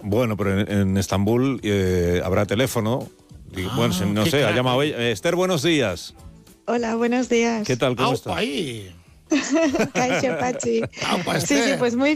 Bueno, pero en Estambul habrá teléfono. Bueno, no sé, ha llamado ella. Esther, buenos días. Hola, buenos días. ¿Qué tal? ¿Cómo estás? Ahí. Kaixo, Pachi. Aupa, Sí, Esther. pues muy